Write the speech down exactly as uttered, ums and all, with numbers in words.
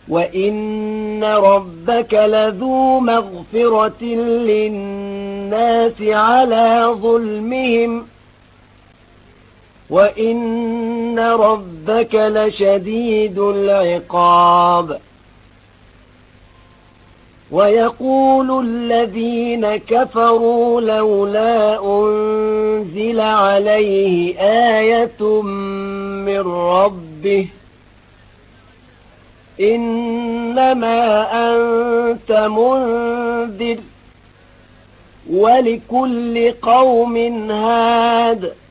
وإن ربك لذو مغفرة للناس على ظلمهم وإن ربك لشديد العقاب. ويقول الذين كفروا لولا أنزل عليه آية من ربه إنما أنت منذر ولكل قوم هاد